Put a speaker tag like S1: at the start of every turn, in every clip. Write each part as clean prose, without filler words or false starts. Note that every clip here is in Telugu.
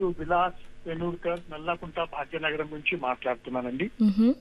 S1: విలాస్ వెనూర్కర్ నల్లకుంట భాగ్యనగరం నుంచి మాట్లాడుతున్నానండి.
S2: మ్హూ.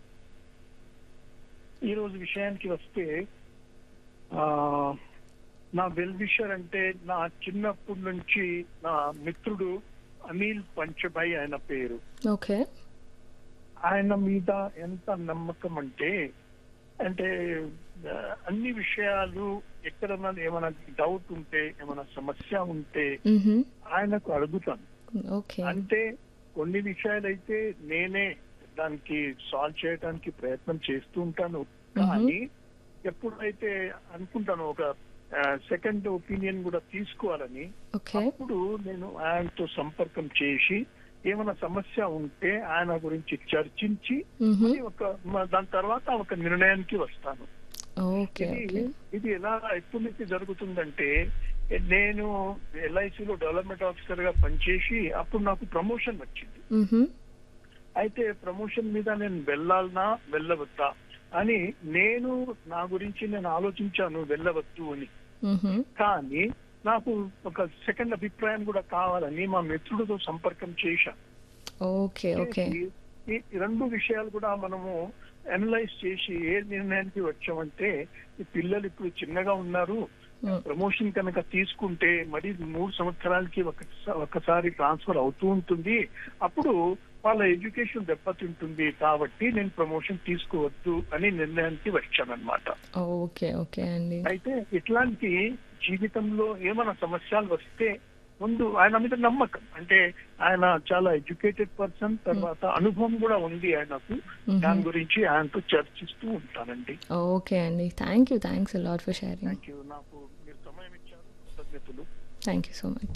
S1: ఈ రోజు విషయానికి వస్తే ఆ నా వెల్ విషర్ అంటే నా చిన్నప్పటి నుంచి నా మిత్రుడు అనిల్ పంచభాయ్ ఆయన పేరు.
S2: ఓకే.
S1: ఆయన మీద ఎంత నమ్మకం అంటే అంటే ఆ, అన్ని విషయాలు ఎక్కడన్నా ఏమైనా డౌట్ ఉంటే ఏమైనా సమస్య ఉంటే
S2: మ్హూ.
S1: ఆయనకు అడుగుతాను.
S2: ఓకే.
S1: అంటే కొన్ని విషయాలైతే నేనే దానికి సాల్వ్ చేయడానికి ప్రయత్నం చేస్తూ ఉంటాను. కానీ ఎప్పుడైతే అనుకుంటాను ఒక సెకండ్ ఒపీనియన్ కూడా తీసుకోవాలని,
S2: ఓకే.
S1: అప్పుడు నేను ఆయనతో సంపర్కం చేసి ఏమైనా సమస్య ఉంటే ఆయన గురించి చర్చించి
S2: మ్హూ.
S1: దాని తర్వాత ఒక నిర్ణయానికి వస్తాను.
S2: ఓకే.
S1: ఇది
S2: ఓకే.
S1: ఇది ఎలా ఎప్పటి నుంచి జరుగుతుందంటే నేను ఎల్ఐసిలో డెవలప్మెంట్ ఆఫీసర్ గా పనిచేసి అప్పుడు నాకు ప్రమోషన్ వచ్చింది.
S2: మ్హూ.
S1: అయితే ప్రమోషన్ మీద నేను వెళ్ళాలనా వెళ్ళవద్దా అని నేను నా గురించి నేను ఆలోచించాను, వెళ్ళవద్దు అని.
S2: మ్హూ.
S1: కానీ నాకు ఒక సెకండ్ అభిప్రాయం కూడా కావాలని మా మిత్రుడితో సంపర్కం చేశాను.
S2: ఓకే. ఓకే.
S1: ఈ రెండు విషయాలు కూడా మనము అనలైజ్ చేసి ఏ నిర్ణయానికి వచ్చామంటే ఈ పిల్లలు ఇప్పుడు చిన్నగా ఉన్నారు, ప్రమోషన్ కనుక తీసుకుంటే మరి 3 సంవత్సరాలకి ఒకసారి ట్రాన్స్ఫర్ అవుతూ ఉంటుంది, అప్పుడు వాళ్ళ ఎడ్యుకేషన్ దెబ్బతింటుంది, కాబట్టి నేను ప్రమోషన్ తీసుకోవద్దు అని నిర్ణయానికి వచ్చానన్నమాట.
S2: ఓకే. ఓకే అండి.
S1: అయితే ఇట్లాంటి జీవితంలో ఏమైనా సమస్యలు వస్తే ముందు ఆయన మీద నమ్మకం, అంటే ఆయన చాలా ఎడ్యుకేటెడ్ పర్సన్, తర్వాత అనుభవం కూడా ఉంది ఆయనకు, దాని గురించి ఆయనతో చర్చిస్తూ ఉంటానండి.
S2: ఓకే అండి. Thanks a lot for sharing.
S1: Thank you. నాకు మీరు సమయం ఇచ్చారు, కృతజ్ఞతలు.
S2: Thank you so much.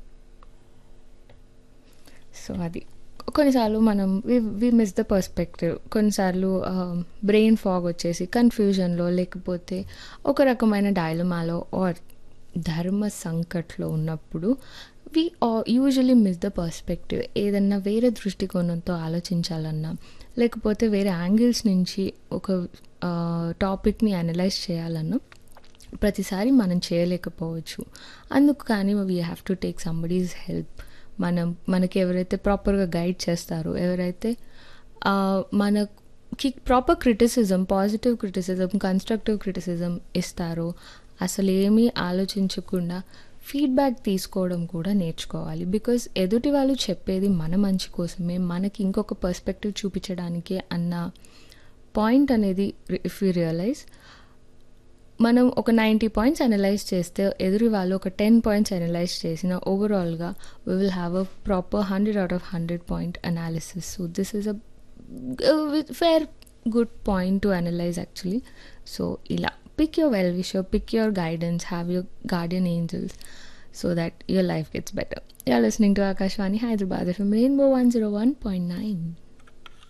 S2: So అది కొన్నిసార్లు మనం వి మిస్ ద పర్స్పెక్టివ్. కొన్నిసార్లు బ్రెయిన్ ఫాగ్ వచ్చేసి కన్ఫ్యూజన్లో, లేకపోతే ఒక రకమైన డైలమాలో ఆర్ ధర్మ సంకట్లో ఉన్నప్పుడు వి యూజువలీ మిస్ ద పర్స్పెక్టివ్. ఏదన్నా వేరే దృష్టికోణంతో ఆలోచించాలన్నా, లేకపోతే వేరే యాంగిల్స్ నుంచి ఒక టాపిక్ని అనలైజ్ చేయాలన్నా ప్రతిసారి మనం చేయలేకపోవచ్చు. అందుకు కానీ we have to take somebody's help. మనకి ఎవరైతే ప్రాపర్గా గైడ్ చేస్తారో, ఎవరైతే మనకి proper criticism, positive criticism, constructive criticism ఇస్తారో, అసలు ఏమీ ఆలోచించకుండా ఫీడ్బ్యాక్ తీసుకోవడం కూడా నేర్చుకోవాలి. బికాజ్ ఎదుటి వాళ్ళు చెప్పేది మన మంచి కోసమే, మనకి ఇంకొక పర్స్పెక్టివ్ చూపించడానికే అన్న పాయింట్ అనేది ఇఫ్ యూ రియలైజ్, మనం ఒక 90 పాయింట్స్ అనలైజ్ చేస్తే ఎదురు వాళ్ళు ఒక 10 పాయింట్స్ అనలైజ్ చేసిన ఓవరాల్గా we will have a proper 100 out of 100 point analysis. So this is a fair good point to analyse actually. So ఇలా pick your well-wisher, pick your guidance, have your guardian angels so that your life gets better. You're listening to Akashvani Hyderabad FM Rainbow 101.9.